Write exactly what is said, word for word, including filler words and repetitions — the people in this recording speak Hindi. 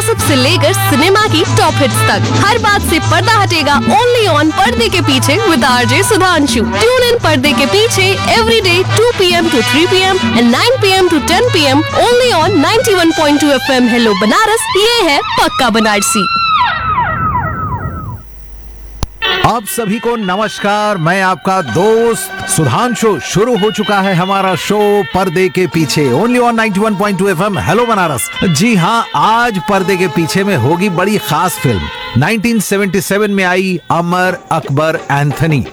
गॉसिप से लेकर सिनेमा की टॉप हिट्स तक, हर बात से पर्दा हटेगा ओनली ऑन पर्दे के पीछे with RJ Sudhanshu. Tune in पर्दे के पीछे every day to P M to three P M and nine P M to ten P am only on ninety one point two F M. Hello Banaras, ये है पक्का बनारसी। आप सभी को नमस्कार, मैं आपका दोस्त सुधांशु। शुरू हो चुका है हमारा शो पर्दे के पीछे only on ninety one point two FM. Hello Banaras. जी हाँ, आज पर्दे के पीछे में होगी बड़ी खास फिल्म। नाइंटीन सेवेंटी सेवन में आई अमर अकबर एंथनी।